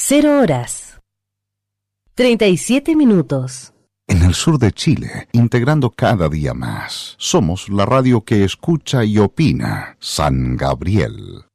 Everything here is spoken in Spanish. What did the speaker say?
0 horas 37 minutos. En el sur de Chile, integrando cada día más, somos la radio que escucha y opina. San Gabriel.